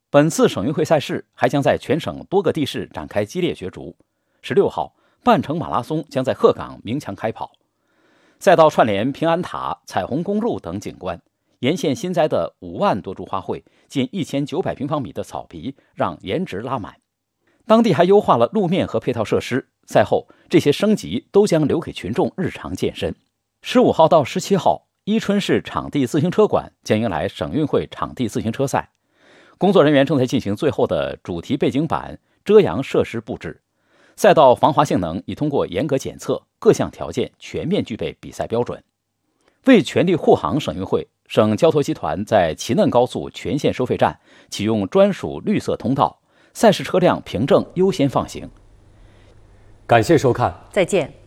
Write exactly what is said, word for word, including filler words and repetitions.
本次省运会赛事还将在全省多个地市展开激烈角逐。十六号，半程马拉松将在鹤岗鸣枪开跑。赛道串联平安塔、彩虹公路等景观，沿线新栽的五万多株花卉、近一千九百平方米的草皮，让颜值拉满。当地还优化了路面和配套设施，赛后这些升级都将留给群众日常健身。十五号到十七号，伊春市场地自行车馆将迎来省运会场地自行车赛。工作人员正在进行最后的主题背景板、遮阳设施布置。赛道防滑性能已通过严格检测，各项条件全面具备比赛标准。为全力护航省运会，省交通集团在祁嫩高速全线收费站启用专属绿色通道，赛事车辆凭证优先放行。 感谢收看， 再见。